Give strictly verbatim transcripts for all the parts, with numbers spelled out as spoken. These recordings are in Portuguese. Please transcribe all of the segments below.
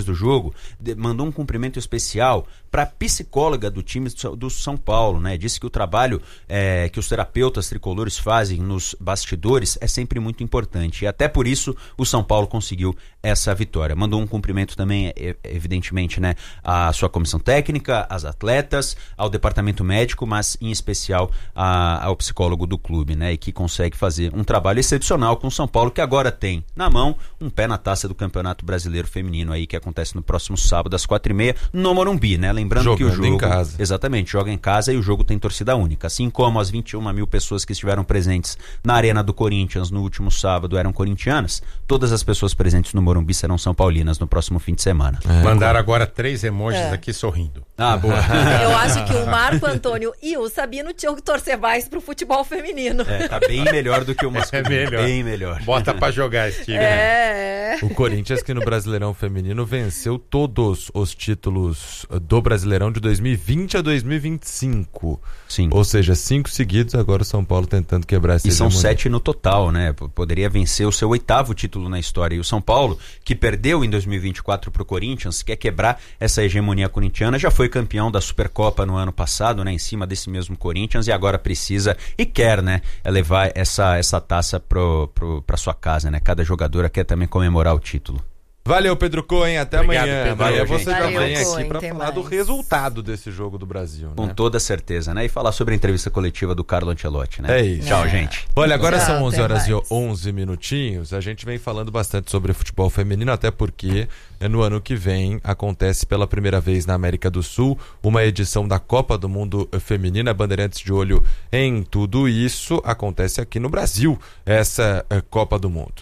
do jogo, de, mandou um cumprimento especial para a psicóloga do time do São Paulo, né? Disse que o trabalho é, que os terapeutas tricolores fazem nos bastidores é sempre muito importante. E até por isso o São Paulo conseguiu essa vitória. Mandou um cumprimento também, evidentemente, né, à sua comissão técnica, às atletas, ao departamento médico, mas em especial a, ao psicólogo do clube, né? E que consegue fazer um trabalho excepcional com o São Paulo, que agora tem na mão um pé na taça do Campeonato Brasileiro Feminino aí, que acontece no próximo sábado às quatro e meia no Morumbi, né? Lembrando Jogando que o jogo... em casa. Exatamente, joga em casa e o jogo tem torcida única. Assim como as vinte e uma mil pessoas que estiveram presentes na Arena do Corinthians no último sábado eram corintianas, todas as pessoas presentes no Morumbi serão são paulinas no próximo fim de semana. É. Mandaram agora três emojis É. aqui sorrindo. Ah, boa. Eu acho que o Marco Antônio e o Sabino tinham que torcer mais pro futebol feminino. É, tá bem melhor do que o masculino. É melhor. Bem melhor. Bota pra jogar esse time. Né? É. O Corinthians, que no Brasileirão Feminino venceu todos os títulos do Brasileirão de dois mil e vinte a dois mil e vinte e cinco. Sim. Ou seja, cinco seguidos, agora o São Paulo tentando quebrar essa E são hegemonia. sete no total, né? P- Poderia vencer o seu oitavo título na história. E o São Paulo, que perdeu em dois mil e vinte e quatro pro Corinthians, quer quebrar essa hegemonia corintiana, já foi campeão da Supercopa no ano passado, né? Em cima desse mesmo Corinthians, e agora precisa e quer, né? Levar essa, essa taça pro, pro, pra sua casa, né? Cada jogadora quer também comemorar o título. Valeu, Pedro Cohen, até Obrigado, amanhã. Pedro. Amanhã Valeu, você já gente. vem Valeu, aqui Cohen, para tem falar do mais. resultado desse jogo do Brasil, Com né? toda certeza, né? E falar sobre a entrevista coletiva do Carlo Ancelotti, né? É isso. Tchau, É. gente. Olha, agora Tchau, são onze até horas e mais. onze minutinhos. A gente vem falando bastante sobre futebol feminino, até porque no ano que vem acontece pela primeira vez na América do Sul uma edição da Copa do Mundo Feminina. Bandeirantes de olho em tudo isso. Acontece aqui no Brasil, essa eh, Copa do Mundo.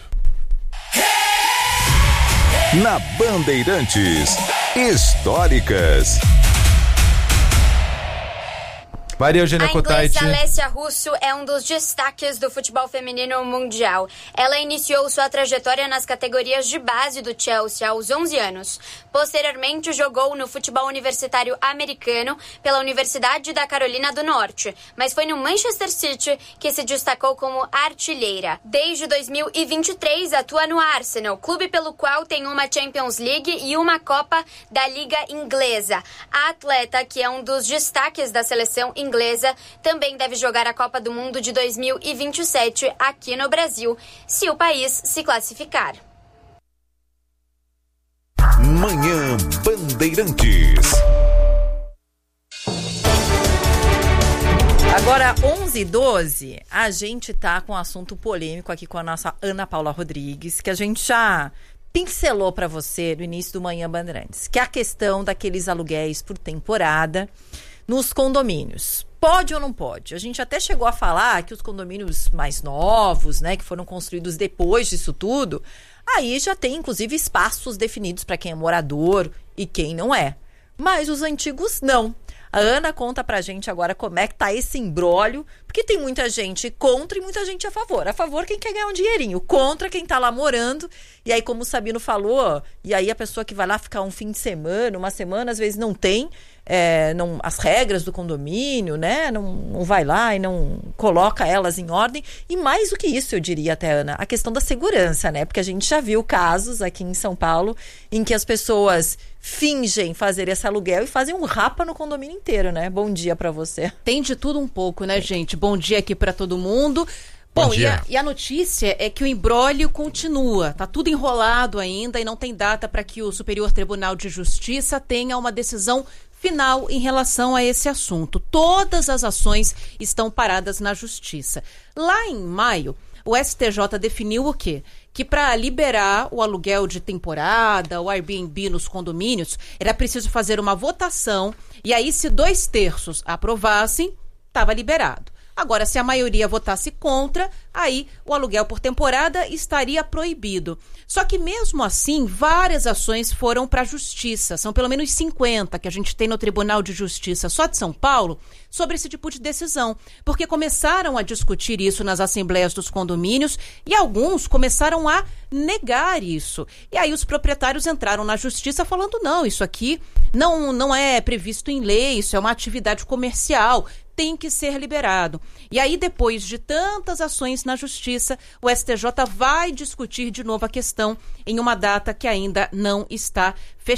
Na Bandeirantes, históricas. Maria Eugênia A Kutaiti. inglesa Alessia Russo é um dos destaques do futebol feminino mundial. Ela iniciou sua trajetória nas categorias de base do Chelsea aos onze anos. Posteriormente, jogou no futebol universitário americano pela Universidade da Carolina do Norte, mas foi no Manchester City que se destacou como artilheira. Desde dois mil e vinte e três, atua no Arsenal, clube pelo qual tem uma Champions League e uma Copa da Liga Inglesa. A atleta, que é um dos destaques da seleção inglesa, inglesa, também deve jogar a Copa do Mundo de dois mil e vinte e sete aqui no Brasil, se o país se classificar. Manhã Bandeirantes. Agora, onze e doze, a gente tá com um assunto polêmico aqui com a nossa Ana Paula Rodrigues, que a gente já pincelou para você no início do Manhã Bandeirantes, que é a questão daqueles aluguéis por temporada nos condomínios. Pode ou não pode? A gente até chegou a falar que os condomínios mais novos, né, que foram construídos depois disso tudo, aí já tem inclusive espaços definidos para quem é morador e quem não é. Mas os antigos não. A Ana conta pra gente agora como é que tá esse imbróglio, porque tem muita gente contra e muita gente a favor. A favor quem quer ganhar um dinheirinho, contra quem tá lá morando. E aí, como o Sabino falou, e aí a pessoa que vai lá ficar um fim de semana, uma semana, às vezes não tem é, não, as regras do condomínio, né? Não, não vai lá e não coloca elas em ordem. E mais do que isso, eu diria até, Ana, a questão da segurança, né? Porque a gente já viu casos aqui em São Paulo em que as pessoas fingem fazer esse aluguel e fazem um rapa no condomínio inteiro, né? Bom dia pra você. Tem de tudo um pouco, né, gente? Bom dia aqui pra todo mundo. Bom, Bom e dia. a, e a notícia é que o imbróglio continua. Tá tudo enrolado ainda e não tem data para que o Superior Tribunal de Justiça tenha uma decisão final em relação a esse assunto. Todas as ações estão paradas na Justiça. Lá em maio, o S T J definiu o quê? Que para liberar o aluguel de temporada, o Airbnb nos condomínios, era preciso fazer uma votação e aí se dois terços aprovassem, estava liberado. Agora, se a maioria votasse contra, aí o aluguel por temporada estaria proibido. Só que mesmo assim, várias ações foram para a Justiça. São pelo menos cinquenta que a gente tem no Tribunal de Justiça só de São Paulo sobre esse tipo de decisão. Porque começaram a discutir isso nas assembleias dos condomínios e alguns começaram a negar isso. E aí os proprietários entraram na Justiça falando, não, isso aqui não, não é previsto em lei, isso é uma atividade comercial, tem que ser liberado. E aí, depois de tantas ações na Justiça, o S T J vai discutir de novo a questão em uma data que ainda não está fechada.